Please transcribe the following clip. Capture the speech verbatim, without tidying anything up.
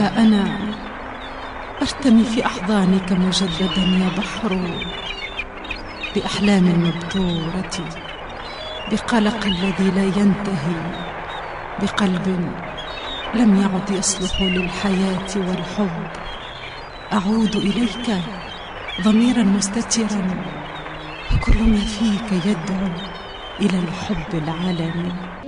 ها أنا أرتمي في أحضانك مجددا يا بحر، بأحلام مبتورة، بقلق الذي لا ينتهي، بقلب لم يعد يصلح للحياة والحب. أعود إليك ضميرا مستترا، وكل ما فيك يدعو إلى الحب العالمي.